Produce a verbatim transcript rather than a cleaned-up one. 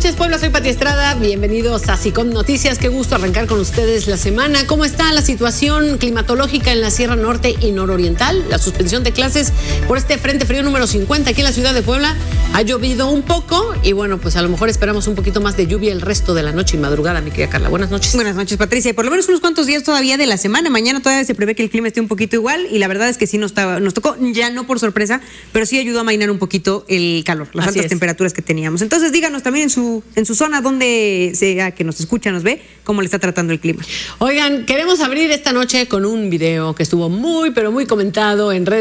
noches, Puebla, soy Pati Estrada, bienvenidos a SICOM Noticias, qué gusto arrancar con ustedes la semana. ¿Cómo está la situación climatológica en la Sierra Norte y Nororiental? La suspensión de clases por este Frente Frío número cincuenta aquí en la ciudad de Puebla. Ha llovido un poco y bueno, pues a lo mejor esperamos un poquito más de lluvia el resto de la noche y madrugada, mi querida Carla. Buenas noches. Buenas noches, Patricia. Por lo menos unos cuantos días todavía de la semana. Mañana todavía se prevé que el clima esté un poquito igual y la verdad es que sí nos, estaba, nos tocó, ya no por sorpresa, pero sí ayudó a amainar un poquito el calor, las Así altas es. temperaturas que teníamos. Entonces díganos también en su, en su zona donde sea que nos escucha, nos ve, cómo le está tratando el clima. Oigan, queremos abrir esta noche con un video que estuvo muy, pero muy comentado en redes